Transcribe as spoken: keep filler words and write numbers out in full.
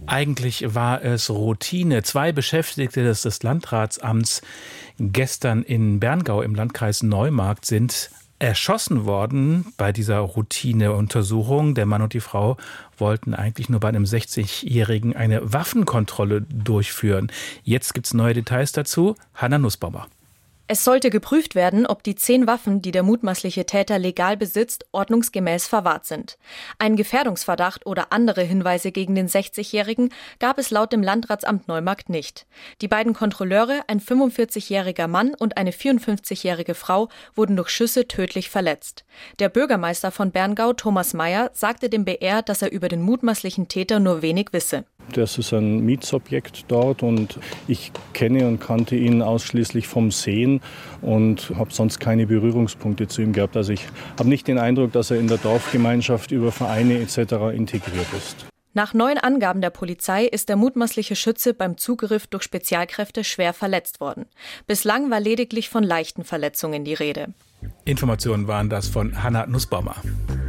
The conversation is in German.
Eigentlich war es Routine. Zwei Beschäftigte des, des Landratsamts gestern in Berngau im Landkreis Neumarkt sind erschossen worden bei dieser Routineuntersuchung. Der Mann und die Frau wollten eigentlich nur bei einem sechzigjährigen eine Waffenkontrolle durchführen. Jetzt gibt es neue Details dazu. Hanna Nussbaumer. Es sollte geprüft werden, ob die zehn Waffen, die der mutmaßliche Täter legal besitzt, ordnungsgemäß verwahrt sind. Einen Gefährdungsverdacht oder andere Hinweise gegen den sechzigjährigen gab es laut dem Landratsamt Neumarkt nicht. Die beiden Kontrolleure, ein fünfundvierzigjähriger Mann und eine vierundfünfzigjährige Frau, wurden durch Schüsse tödlich verletzt. Der Bürgermeister von Berngau, Thomas Mayer, sagte dem B R, dass er über den mutmaßlichen Täter nur wenig wisse. Das ist ein Mietsobjekt dort und ich kenne und kannte ihn ausschließlich vom Sehen und habe sonst keine Berührungspunkte zu ihm gehabt. Also ich habe nicht den Eindruck, dass er in der Dorfgemeinschaft über Vereine et cetera integriert ist. Nach neuen Angaben der Polizei ist der mutmaßliche Schütze beim Zugriff durch Spezialkräfte schwer verletzt worden. Bislang war lediglich von leichten Verletzungen die Rede. Informationen waren das von Hanna Nussbaumer.